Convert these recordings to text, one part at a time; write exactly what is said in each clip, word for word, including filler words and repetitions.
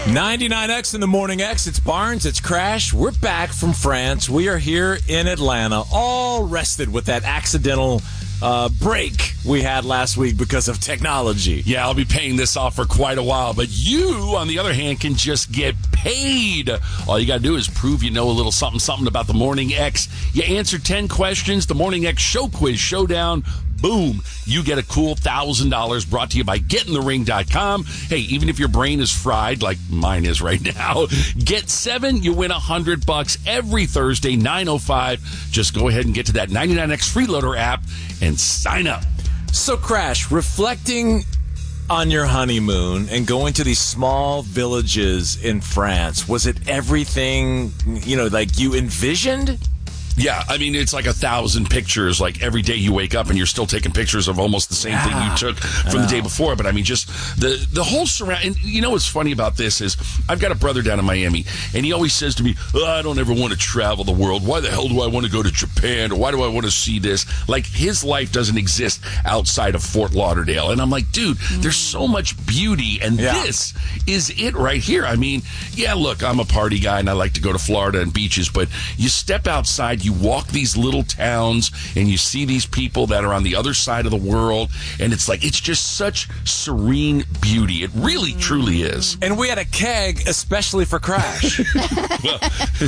ninety-nine X in the Morning X. It's Barnes. It's Crash. We're back from France. We are here in Atlanta, all rested with that accidental uh, break we had last week because of technology. Yeah, I'll be paying this off for quite a while. But you, on the other hand, can just get paid. All you got to do is prove you know a little something, something about the Morning X. You answer ten questions. The Morning X Show Quiz Showdown. Boom, you get a cool one thousand dollars brought to you by getting the ring dot com. Hey, even if your brain is fried like mine is right now, get seven, you win one hundred bucks every Thursday, nine oh five. Just go ahead and get to that ninety-nine X Freeloader app and sign up. So, Crash, reflecting on your honeymoon and going to these small villages in France, was it everything, you know, like you envisioned? Yeah, I mean, it's like a thousand pictures. Like every day you wake up and you're still taking pictures of almost the same yeah, thing you took from the day before. But I mean, just the the whole surround. And you know what's funny about this is I've got a brother down in Miami, and he always says to me, oh, I don't ever want to travel the world. Why the hell do I want to go to Japan? Or why do I want to see this? Like his life doesn't exist outside of Fort Lauderdale. And I'm like, dude, mm. there's so much beauty. And yeah. this is it right here. I mean, yeah, look, I'm a party guy and I like to go to Florida and beaches, but you step outside, you walk these little towns and you see these people that are on the other side of the world, and it's like it's just such serene beauty. It really truly is. And we had a keg especially for Crash. Well,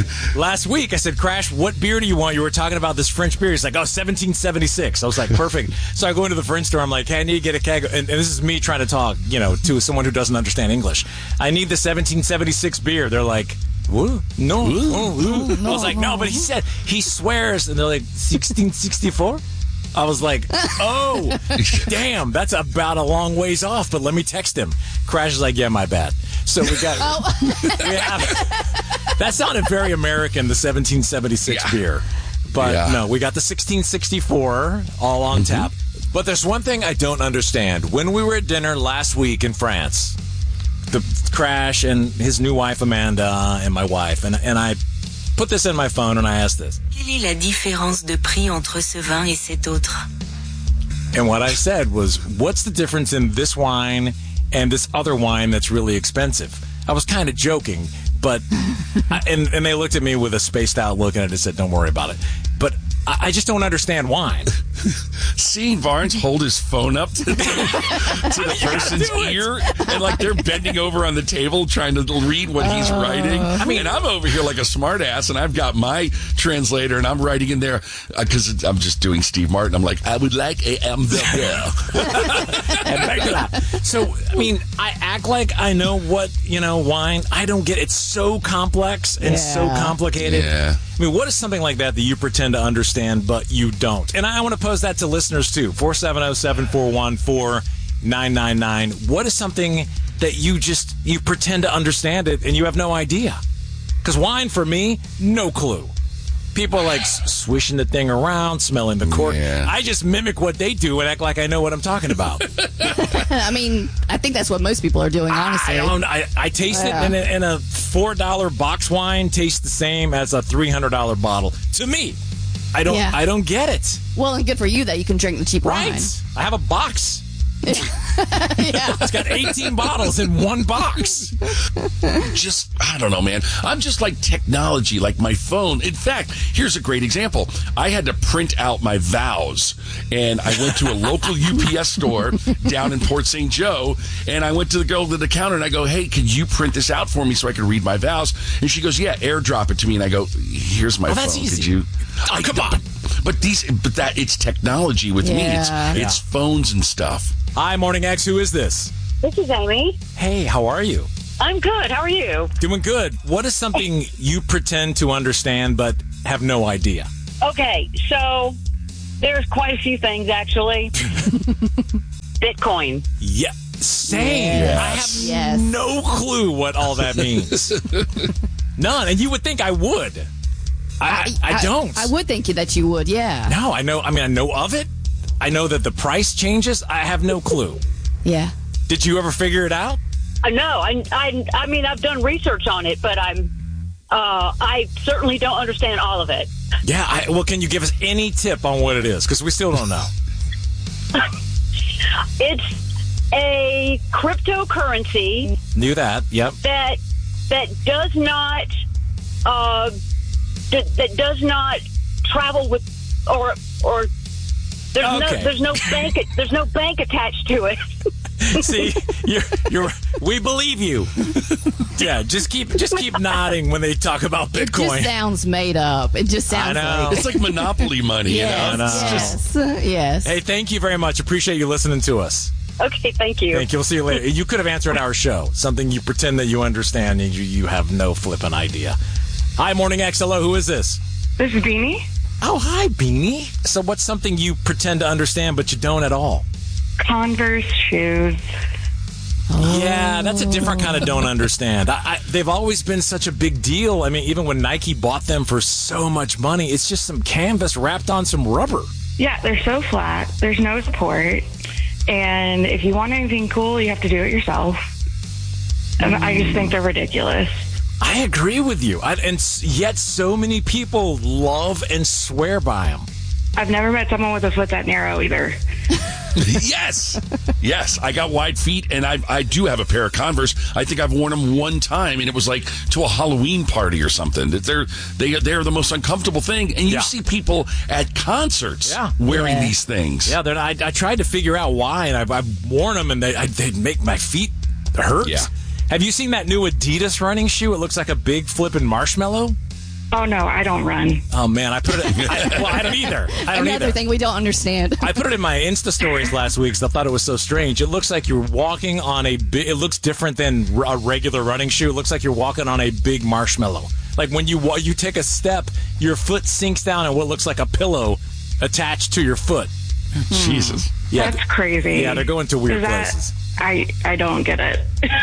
last week I said, Crash, what beer do you want? You were talking about this French beer. He's like, oh, seventeen seventy-six. I was like, perfect. So I go into the French store. I'm like, hey, I need to get a keg. And, and this is me trying to talk, you know, to someone who doesn't understand English. I need the seventeen seventy-six beer. They're like, what? No. Ooh, oh, ooh. I was like, no, but he said, he swears. And they're like, sixteen sixty-four? I was like, oh, damn, that's about a long ways off, but let me text him. Crash is like, yeah, my bad. So we got, oh. we have, that sounded very American, the seventeen seventy-six yeah. beer. But yeah. no, we got the sixteen sixty-four all on mm-hmm. tap. But there's one thing I don't understand. When we were at dinner last week in France, the Crash and his new wife Amanda and my wife, and and I put this in my phone and I asked this. Quelle est la différence de prix entre ce vin et cet autre? And what I said was, what's the difference in this wine and this other wine that's really expensive? I was kind of joking, but I, and and they looked at me with a spaced out look and I just said, don't worry about it. But I, I just don't understand wine. Seeing Barnes hold his phone up to the, to the person's ear, and like they're bending over on the table trying to read what he's uh, writing. I mean, and I'm over here like a smart ass, and I've got my translator, and I'm writing in there because uh, I'm just doing Steve Martin. I'm like, I would like a hamburger. So, I mean, I act like I know what, you know, wine. I don't get it. It's so complex and yeah. so complicated. Yeah. I mean, what is something like that that you pretend to understand, but you don't? And I want to pose that to listeners, too. four seven zero, seven four one, four nine nine nine. What is something that you just, you pretend to understand it and you have no idea? Because wine, for me, no clue. People are like swishing the thing around, smelling the cork. Yeah. I just mimic what they do and act like I know what I'm talking about. I mean, I think that's what most people are doing, honestly. I, don't, I, I taste yeah. it, and a, and a four dollar box wine tastes the same as a three hundred dollars bottle. To me, I don't yeah. I don't get it. Well, and good for you that you can drink the cheap right. wine. I have a box. yeah. It's got eighteen bottles in one box. Just, I don't know, man. I'm just like technology, like my phone. In fact, here's a great example. I had to print out my vows, and I went to a local U P S store down in Port Saint Joe, and I went to the girl at the counter, and I go, hey, could you print this out for me so I can read my vows? And she goes, yeah, airdrop it to me. And I go, here's my oh, phone. That's easy. Could you? Oh, come on. But, but these, but that it's technology with yeah. me. It's yeah. it's phones and stuff. Hi, Morning X. Who is this? This is Amy. Hey, how are you? I'm good. How are you? Doing good. What is something you pretend to understand but have no idea? Okay, so there's quite a few things, actually. Bitcoin. Yeah, same. Yes. I have yes. no clue what all that means. None. And you would think I would. I, I, I don't. I, I would think that you would, yeah. No, I know. I mean, I know of it. I know that the price changes. I have no clue. Yeah. Did you ever figure it out? Uh, no, I, I, I mean, I've done research on it, but I'm, uh, I certainly don't understand all of it. Yeah. I, well, can you give us any tip on what it is? Because we still don't know. It's a cryptocurrency Knew that. Yep. that that does not uh, that, that does not travel with or or there's Okay. no there's no bank there's no bank attached to it. See, you're, you're, we believe you. Yeah, just keep just keep nodding when they talk about It Bitcoin. just sounds made up. It just I sounds know. like It's like Monopoly money, yes, you know? yes, yes. Hey, thank you very much. Appreciate you listening to us. Okay, thank you. Thank you. We'll see you later. You could have answered our show. Something you pretend that you understand and you, you have no flipping idea. Hi, Morning X. Hello, who is this? This is Beanie. Oh, hi, Beanie. So what's something you pretend to understand but you don't at all? Converse shoes. Yeah, that's a different kind of don't understand. I, I, they've always been such a big deal. I mean, even when Nike bought them for so much money, it's just some canvas wrapped on some rubber. Yeah, they're so flat. There's no support. And if you want anything cool, you have to do it yourself. And I just think they're ridiculous. I agree with you. I, and s- yet so many people love and swear by them. I've never met someone with a foot that narrow either. Yes. Yes. I got wide feet, and I I do have a pair of Converse. I think I've worn them one time, and it was like to a Halloween party or something. That They're they, they're the most uncomfortable thing. And you Yeah. see people at concerts Yeah. wearing Yeah. these things. Yeah, they're- I, I tried to figure out why, and I've, I've worn them, and they, I, they'd make my feet hurt. Yeah. Have you seen that new Adidas running shoe? It looks like a big flipping marshmallow. Oh, no, I don't run. Oh, man, I put it I, well, I don't either. I don't Another either. thing we don't understand. I put it in my Insta stories last week because I thought it was so strange. It looks like you're walking on a big, it looks different than a regular running shoe. It looks like you're walking on a big marshmallow. Like when you wa- you take a step, your foot sinks down and what looks like a pillow attached to your foot. Jesus. Yeah, That's crazy. yeah, they're going to weird Is that- places. I, I don't get it.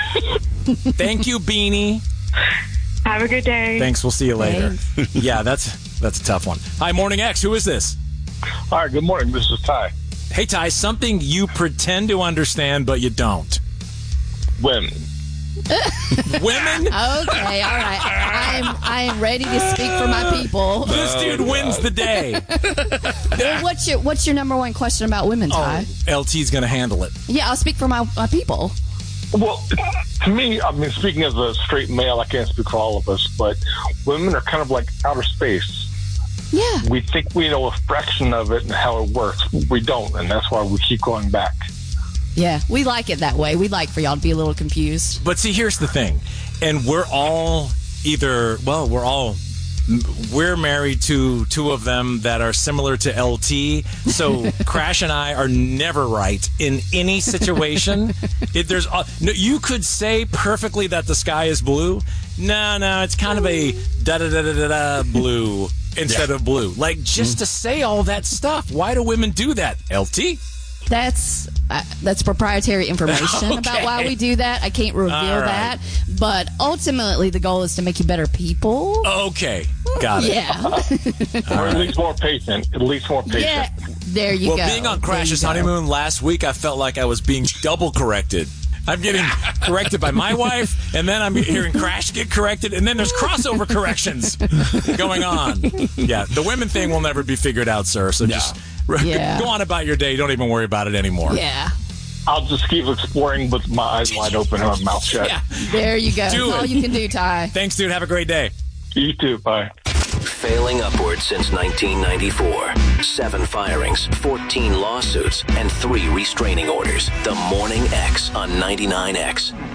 Thank you, Beanie. Have a good day. Thanks. We'll see you later. Yeah, that's that's a tough one. Hi, Morning X. Who is this? Hi, good morning. This is Ty. Hey, Ty. Something you pretend to understand, but you don't. Women. Women. Okay, all right. I am I am ready to speak for my people. This dude wins the day. Well, what's your what's your number one question about women, Ty? Oh, L T's going to handle it. Yeah, I'll speak for my, my people. Well, to me, I mean, speaking as a straight male, I can't speak for all of us, but women are kind of like outer space. Yeah. We think we know a fraction of it and how it works. We don't, and that's why we keep going back. Yeah, we like it that way. We'd like for y'all to be a little confused. But see, here's the thing. And we're all either, well, we're all, we're married to two of them that are similar to L T. So Crash and I are never right in any situation. If there's, uh, no, you could say perfectly that the sky is blue. No, no, it's kind of a da da da da da da blue instead of blue. Like just to say all that stuff. Why do women do that? L T? That's uh, that's proprietary information Okay. about why we do that. I can't reveal All right. that. But ultimately, the goal is to make you better people. Okay, got it. Yeah. Or at least more patient. At least more patient. Yeah. There you Well, go. being on There Crash's you go. honeymoon last week, I felt like I was being double corrected. I'm getting corrected by my wife, and then I'm hearing Crash get corrected, and then there's crossover corrections going on. Yeah, the women thing will never be figured out, sir. So just Yeah. go on about your day. Don't even worry about it anymore. Yeah. I'll just keep exploring with my eyes wide open and my mouth shut. Yeah. There you go. Do That's all it. you can do, Ty. Thanks, dude. Have a great day. You too. Bye. Failing upward since nineteen ninety-four. Seven firings, fourteen lawsuits, and three restraining orders. The Morning X on ninety-nine X.